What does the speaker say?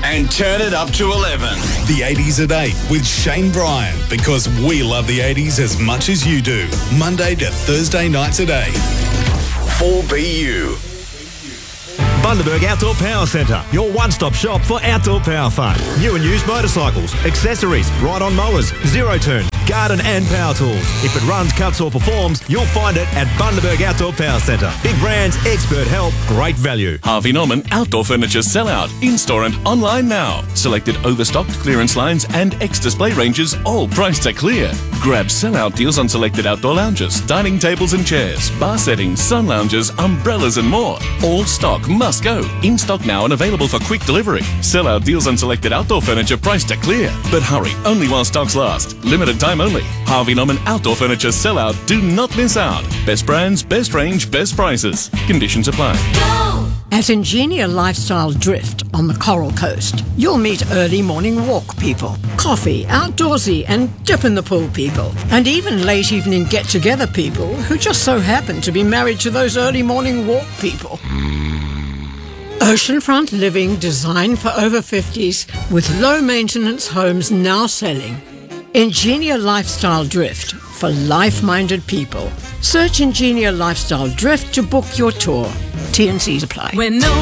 and turn it up to 11. The 80s at 8 with Shane Bryan, because we love the 80s as much as you do. Monday to Thursday nights at 8. 4BU. Bundaberg Outdoor Power Centre, your one-stop shop for outdoor power fun. New and used motorcycles, accessories, ride-on mowers, zero-turn, garden and power tools. If it runs, cuts or performs, you'll find it at Bundaberg Outdoor Power Centre. Big brands, expert help, great value. Harvey Norman Outdoor Furniture Sellout, in-store and online now. Selected overstocked clearance lines and ex-display ranges, all priced at clear. Grab sellout deals on selected outdoor lounges, dining tables and chairs, bar settings, sun lounges, umbrellas and more. All stock must go. In stock now and available for quick delivery. Sellout deals on selected outdoor furniture priced at clear. But hurry, only while stocks last. Limited time only. Harvey Norman Outdoor Furniture Sellout. Do not miss out. Best brands, best range, best prices. Conditions apply. Go! At Ingenia Lifestyle Drift on the Coral Coast, you'll meet early morning walk people, coffee, outdoorsy and dip in the pool people, and even late evening get-together people who just so happen to be married to those early morning walk people. Oceanfront living designed for over 50s with low maintenance homes now selling. Ingenia Lifestyle Drift for life-minded people. Search Ingenia Lifestyle Drift to book your tour. T&Cs apply.